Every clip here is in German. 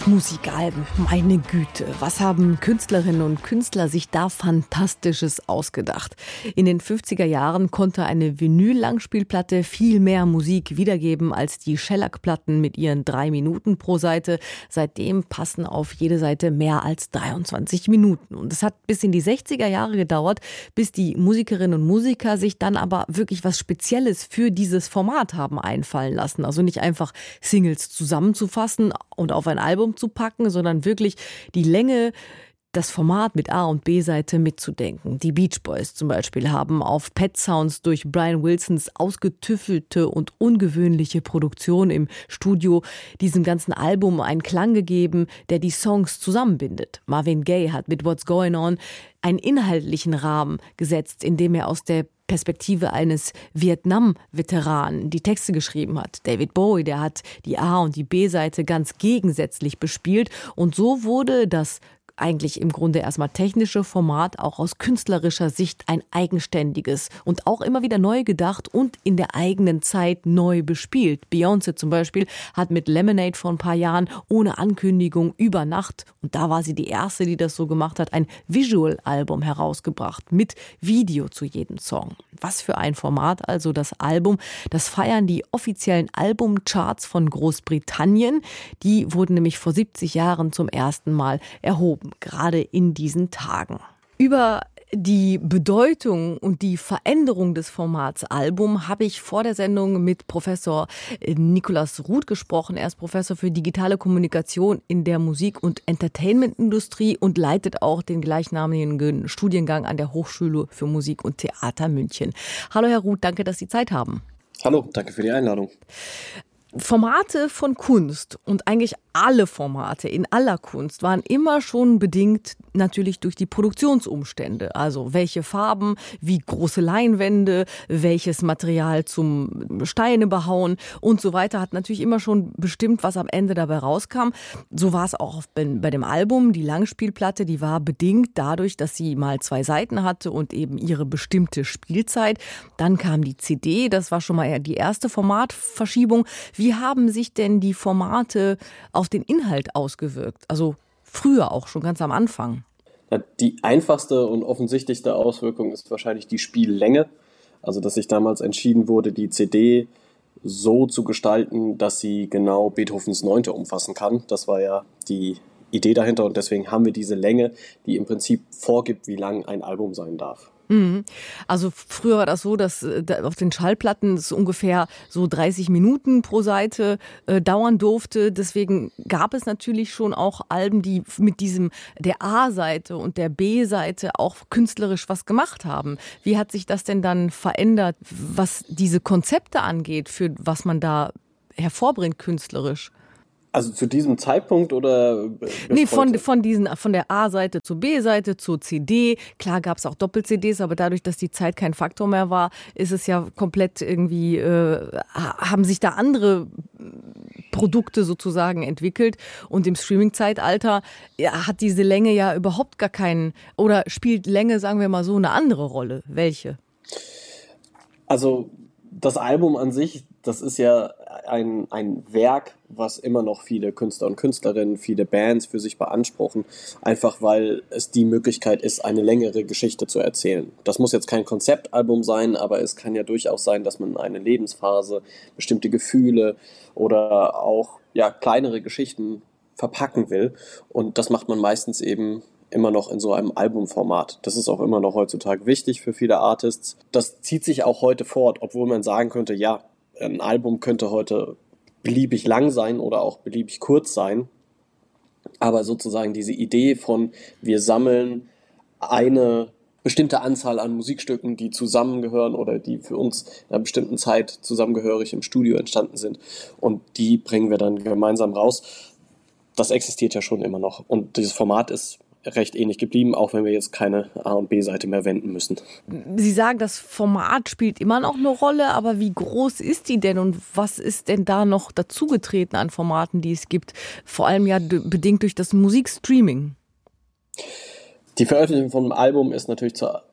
Musikalben, meine Güte, was haben Künstlerinnen und Künstler sich da Fantastisches ausgedacht? In den 50er Jahren konnte eine Vinyl-Langspielplatte viel mehr Musik wiedergeben als die Shellac-Platten mit ihren 3 Minuten pro Seite. Seitdem passen auf jede Seite mehr als 23 Minuten. Und es hat bis in die 60er Jahre gedauert, bis die Musikerinnen und Musiker sich dann aber wirklich was Spezielles für dieses Format haben einfallen lassen. Also nicht einfach Singles zusammenzufassen und auf ein Album zu packen, sondern wirklich die Länge, das Format mit A- und B-Seite mitzudenken. Die Beach Boys zum Beispiel haben auf Pet Sounds durch Brian Wilsons ausgetüffelte und ungewöhnliche Produktion im Studio diesem ganzen Album einen Klang gegeben, der die Songs zusammenbindet. Marvin Gaye hat mit What's Going On einen inhaltlichen Rahmen gesetzt, indem er aus der Perspektive eines Vietnam-Veteranen die Texte geschrieben hat. David Bowie, der hat die A- und die B-Seite ganz gegensätzlich bespielt. Und so wurde das eigentlich im Grunde erstmal technische Format auch aus künstlerischer Sicht ein eigenständiges und auch immer wieder neu gedacht und in der eigenen Zeit neu bespielt. Beyoncé zum Beispiel hat mit Lemonade vor ein paar Jahren ohne Ankündigung über Nacht, und da war sie die Erste, die das so gemacht hat, ein Visual-Album herausgebracht mit Video zu jedem Song. Was für ein Format also das Album. Das feiern die offiziellen Albumcharts von Großbritannien. Die wurden nämlich vor 70 Jahren zum ersten Mal erhoben, gerade in diesen Tagen. Über die Bedeutung und die Veränderung des Formats Album habe ich vor der Sendung mit Professor Nikolaus Ruth gesprochen. Er ist Professor für digitale Kommunikation in der Musik- und Entertainment-Industrie und leitet auch den gleichnamigen Studiengang an der Hochschule für Musik und Theater München. Hallo Herr Ruth, danke, dass Sie Zeit haben. Hallo, danke für die Einladung. Formate von Kunst und eigentlich alle Formate in aller Kunst waren immer schon bedingt natürlich durch die Produktionsumstände. Also welche Farben, wie große Leinwände, welches Material zum Steine behauen und so weiter hat natürlich immer schon bestimmt, was am Ende dabei rauskam. So war es auch bei dem Album. Die Langspielplatte, die war bedingt dadurch, dass sie mal 2 Seiten hatte und eben ihre bestimmte Spielzeit. Dann kam die CD, das war schon mal eher die erste Formatverschiebung. Wie haben sich denn die Formate auf den Inhalt ausgewirkt? Also früher auch, schon ganz am Anfang. Die einfachste und offensichtlichste Auswirkung ist wahrscheinlich die Spiellänge. Also dass sich damals entschieden wurde, die CD so zu gestalten, dass sie genau Beethovens 9. umfassen kann. Das war ja die Idee dahinter und deswegen haben wir diese Länge, die im Prinzip vorgibt, wie lang ein Album sein darf. Also früher war das so, dass auf den Schallplatten es ungefähr so 30 Minuten pro Seite dauern durfte. Deswegen gab es natürlich schon auch Alben, die mit der A-Seite und der B-Seite auch künstlerisch was gemacht haben. Wie hat sich das denn dann verändert, was diese Konzepte angeht, für was man da hervorbringt künstlerisch? Also zu diesem Zeitpunkt oder? Nee, von der A-Seite zur B-Seite zur CD. Klar gab es auch Doppel-CDs, aber dadurch, dass die Zeit kein Faktor mehr war, ist es ja komplett irgendwie, haben sich da andere Produkte sozusagen entwickelt. Und im Streaming-Zeitalter hat diese Länge ja überhaupt gar keinen, oder spielt Länge, sagen wir mal so, eine andere Rolle. Welche? Also das Album an sich, das ist ja ein Werk, was immer noch viele Künstler und Künstlerinnen, viele Bands für sich beanspruchen, einfach weil es die Möglichkeit ist, eine längere Geschichte zu erzählen. Das muss jetzt kein Konzeptalbum sein, aber es kann ja durchaus sein, dass man eine Lebensphase, bestimmte Gefühle oder auch kleinere Geschichten verpacken will. Und das macht man meistens eben immer noch in so einem Albumformat. Das ist auch immer noch heutzutage wichtig für viele Artists. Das zieht sich auch heute fort, obwohl man sagen könnte, ja, ein Album könnte heute beliebig lang sein oder auch beliebig kurz sein. Aber sozusagen diese Idee von, wir sammeln eine bestimmte Anzahl an Musikstücken, die zusammengehören oder die für uns in einer bestimmten Zeit zusammengehörig im Studio entstanden sind und die bringen wir dann gemeinsam raus. Das existiert ja schon immer noch und dieses Format ist recht ähnlich geblieben, auch wenn wir jetzt keine A- und B-Seite mehr wenden müssen. Sie sagen, das Format spielt immer noch eine Rolle, aber wie groß ist die denn und was ist denn da noch dazugetreten an Formaten, die es gibt? Vor allem ja bedingt durch das Musikstreaming. Die Veröffentlichung von einem Album ist natürlich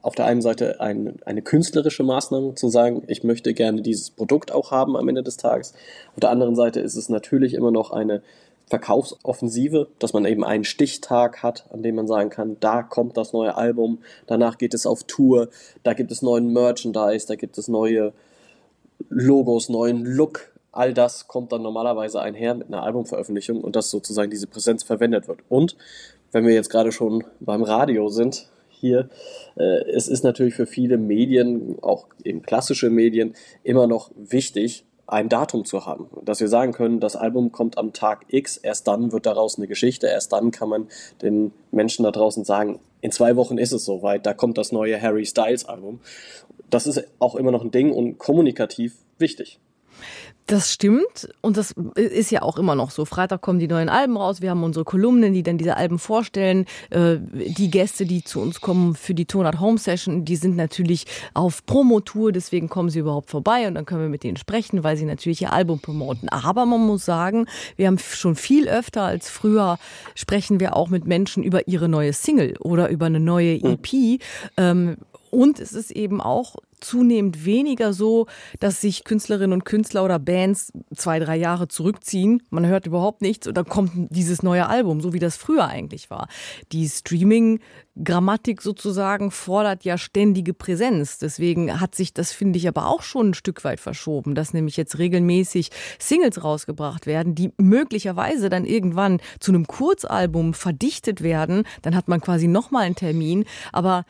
auf der einen Seite eine künstlerische Maßnahme, zu sagen, ich möchte gerne dieses Produkt auch haben am Ende des Tages. Auf der anderen Seite ist es natürlich immer noch eine Verkaufsoffensive, dass man eben einen Stichtag hat, an dem man sagen kann, da kommt das neue Album, danach geht es auf Tour, da gibt es neuen Merchandise, da gibt es neue Logos, neuen Look. All das kommt dann normalerweise einher mit einer Albumveröffentlichung und dass sozusagen diese Präsenz verwendet wird. Und wenn wir jetzt gerade schon beim Radio sind, hier, es ist natürlich für viele Medien, auch eben klassische Medien, immer noch wichtig, ein Datum zu haben. Dass wir sagen können, das Album kommt am Tag X, erst dann wird daraus eine Geschichte, erst dann kann man den Menschen da draußen sagen, in 2 Wochen ist es soweit, da kommt das neue Harry Styles Album. Das ist auch immer noch ein Ding und kommunikativ wichtig. Das stimmt und das ist ja auch immer noch so. Freitag kommen die neuen Alben raus, wir haben unsere Kolumnen, die dann diese Alben vorstellen. Die Gäste, die zu uns kommen für die Tonart Home Session, die sind natürlich auf Promotour, deswegen kommen sie überhaupt vorbei und dann können wir mit denen sprechen, weil sie natürlich ihr Album promoten. Aber man muss sagen, wir haben schon viel öfter als früher, sprechen wir auch mit Menschen über ihre neue Single oder über eine neue EP. Und es ist eben auch zunehmend weniger so, dass sich Künstlerinnen und Künstler oder Bands 2-3 Jahre zurückziehen. Man hört überhaupt nichts und dann kommt dieses neue Album, so wie das früher eigentlich war. Die Streaming-Grammatik sozusagen fordert ja ständige Präsenz. Deswegen hat sich das, finde ich, aber auch schon ein Stück weit verschoben, dass nämlich jetzt regelmäßig Singles rausgebracht werden, die möglicherweise dann irgendwann zu einem Kurzalbum verdichtet werden. Dann hat man quasi nochmal einen Termin, aber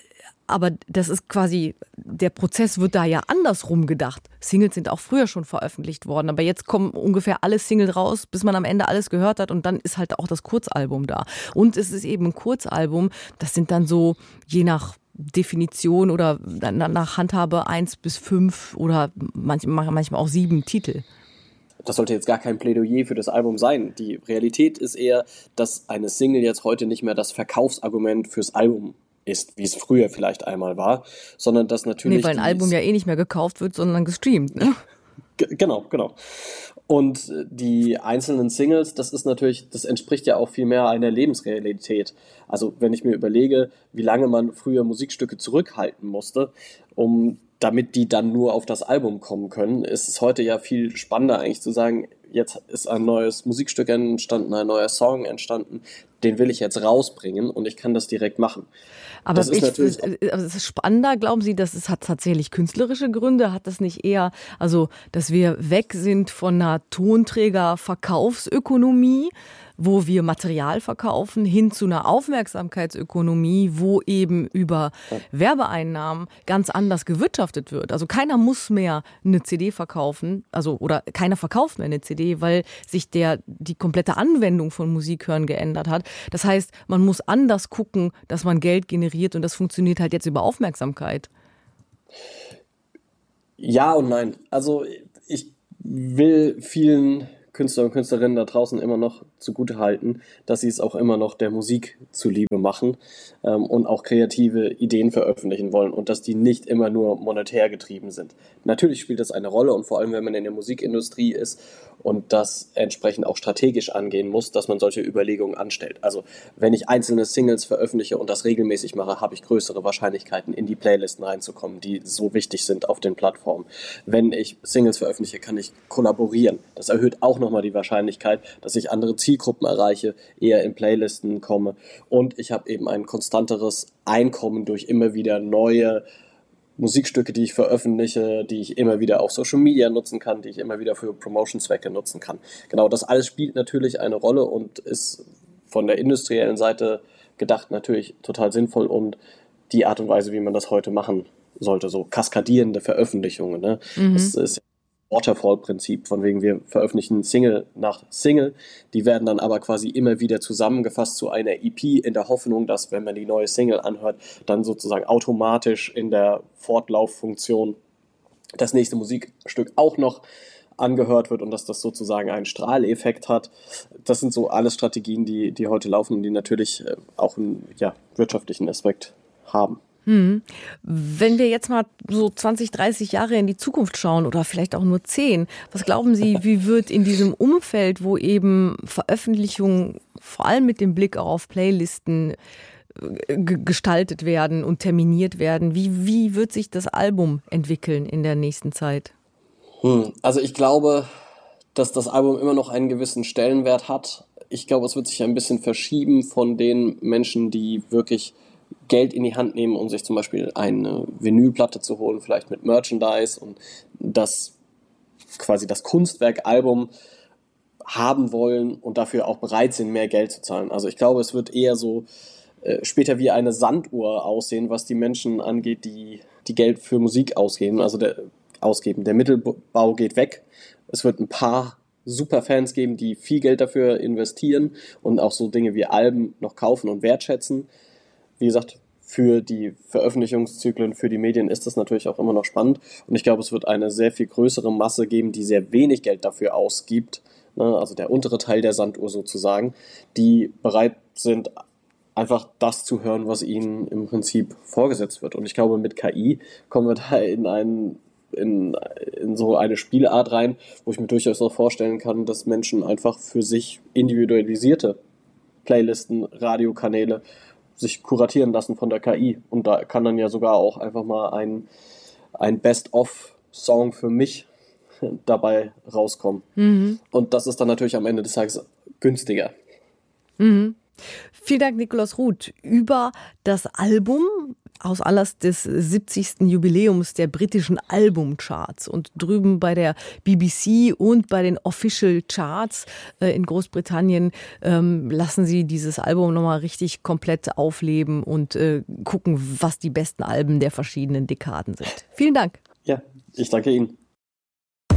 das ist quasi, der Prozess wird da ja andersrum gedacht. Singles sind auch früher schon veröffentlicht worden, aber jetzt kommen ungefähr alle Singles raus, bis man am Ende alles gehört hat und dann ist halt auch das Kurzalbum da. Und es ist eben ein Kurzalbum, das sind dann so, je nach Definition oder nach Handhabe 1 bis 5 oder manchmal auch 7 Titel. Das sollte jetzt gar kein Plädoyer für das Album sein. Die Realität ist eher, dass eine Single jetzt heute nicht mehr das Verkaufsargument fürs Album ist, wie es früher vielleicht einmal war, sondern dass natürlich... Nee, weil ein Album ja eh nicht mehr gekauft wird, sondern gestreamt, ne? Genau. Und die einzelnen Singles, das entspricht ja auch viel mehr einer Lebensrealität. Also wenn ich mir überlege, wie lange man früher Musikstücke zurückhalten musste, damit die dann nur auf das Album kommen können, ist es heute ja viel spannender eigentlich zu sagen, jetzt ist ein neues Musikstück entstanden, ein neuer Song entstanden, den will ich jetzt rausbringen und ich kann das direkt machen. Aber das ist spannender, glauben Sie, das hat tatsächlich künstlerische Gründe? Hat das nicht eher, also dass wir weg sind von einer Tonträger-Verkaufsökonomie, wo wir Material verkaufen, hin zu einer Aufmerksamkeitsökonomie, wo eben über Werbeeinnahmen ganz anders gewirtschaftet wird. Also keiner muss mehr eine CD verkaufen, oder keiner verkauft mehr eine CD, weil sich die komplette Anwendung von Musik hören geändert hat. Das heißt, man muss anders gucken, dass man Geld generiert und das funktioniert halt jetzt über Aufmerksamkeit. Ja und nein. Also ich will vielen Künstler und Künstlerinnen da draußen immer noch zugutehalten, dass sie es auch immer noch der Musik zuliebe machen und auch kreative Ideen veröffentlichen wollen und dass die nicht immer nur monetär getrieben sind. Natürlich spielt das eine Rolle und vor allem, wenn man in der Musikindustrie ist und das entsprechend auch strategisch angehen muss, dass man solche Überlegungen anstellt. Also wenn ich einzelne Singles veröffentliche und das regelmäßig mache, habe ich größere Wahrscheinlichkeiten, in die Playlisten reinzukommen, die so wichtig sind auf den Plattformen. Wenn ich Singles veröffentliche, kann ich kollaborieren. Das erhöht auch nochmal die Wahrscheinlichkeit, dass ich andere Zielgruppen erreiche, eher in Playlisten komme und ich habe eben ein konstanteres Einkommen durch immer wieder neue Musikstücke, die ich veröffentliche, die ich immer wieder auf Social Media nutzen kann, die ich immer wieder für Promotion-Zwecke nutzen kann. Genau, das alles spielt natürlich eine Rolle und ist von der industriellen Seite gedacht natürlich total sinnvoll und die Art und Weise, wie man das heute machen sollte, so kaskadierende Veröffentlichungen. Ne? Das ist Waterfall-Prinzip, von wegen wir veröffentlichen Single nach Single, die werden dann aber quasi immer wieder zusammengefasst zu einer EP in der Hoffnung, dass, wenn man die neue Single anhört, dann sozusagen automatisch in der Fortlauffunktion das nächste Musikstück auch noch angehört wird und dass das sozusagen einen Strahleffekt hat. Das sind so alles Strategien, die heute laufen und die natürlich auch einen wirtschaftlichen Aspekt haben. Wenn wir jetzt mal so 20, 30 Jahre in die Zukunft schauen oder vielleicht auch nur 10, was glauben Sie, wie wird in diesem Umfeld, wo eben Veröffentlichungen vor allem mit dem Blick auch auf Playlisten gestaltet werden und terminiert werden. Wie wird sich das Album entwickeln in der nächsten Zeit? Also ich glaube, dass das Album immer noch einen gewissen Stellenwert hat. Ich glaube, es wird sich ein bisschen verschieben von den Menschen, die wirklich Geld in die Hand nehmen, um sich zum Beispiel eine Vinylplatte zu holen, vielleicht mit Merchandise und das quasi das Kunstwerk Album haben wollen und dafür auch bereit sind, mehr Geld zu zahlen. Also ich glaube, es wird eher so später wie eine Sanduhr aussehen, was die Menschen angeht, die Geld für Musik ausgeben. Also der Mittelbau geht weg. Es wird ein paar Superfans geben, die viel Geld dafür investieren und auch so Dinge wie Alben noch kaufen und wertschätzen. Wie gesagt, für die Veröffentlichungszyklen, für die Medien ist das natürlich auch immer noch spannend. Und ich glaube, es wird eine sehr viel größere Masse geben, die sehr wenig Geld dafür ausgibt, ne, also der untere Teil der Sanduhr sozusagen, die bereit sind, einfach das zu hören, was ihnen im Prinzip vorgesetzt wird. Und ich glaube, mit KI kommen wir da in so eine Spielart rein, wo ich mir durchaus auch vorstellen kann, dass Menschen einfach für sich individualisierte Playlisten, Radiokanäle sich kuratieren lassen von der KI. Und da kann dann ja sogar auch einfach mal ein Best-of-Song für mich dabei rauskommen. Mhm. Und das ist dann natürlich am Ende des Tages günstiger. Mhm. Vielen Dank, Nikolaus Ruth, über das Album aus Anlass des 70. Jubiläums der britischen Albumcharts und drüben bei der BBC und bei den Official Charts in Großbritannien lassen Sie dieses Album nochmal richtig komplett aufleben und gucken, was die besten Alben der verschiedenen Dekaden sind. Vielen Dank. Ja, ich danke Ihnen.